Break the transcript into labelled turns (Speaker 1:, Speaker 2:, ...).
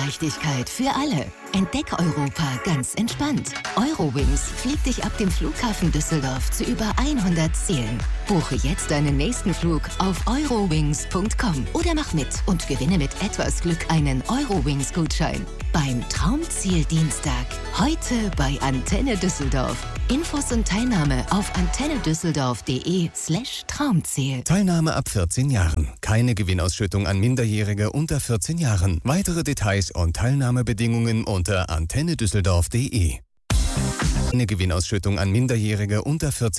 Speaker 1: Reiseleichtigkeit für alle. Entdeck Europa ganz entspannt. Eurowings fliegt dich ab dem Flughafen Düsseldorf zu über 100 Zielen. Buche jetzt deinen nächsten Flug auf eurowings.com oder mach mit und gewinne mit etwas Glück einen Eurowings-Gutschein. Beim Traumziel Dienstag. Heute bei Antenne Düsseldorf. Infos und Teilnahme auf antennedüsseldorf.de/Traumziel.
Speaker 2: Teilnahme ab 14 Jahren. Keine Gewinnausschüttung an Minderjährige unter 14 Jahren. Weitere Details und Teilnahmebedingungen unter antennedüsseldorf.de. Eine Gewinnausschüttung an Minderjährige unter 14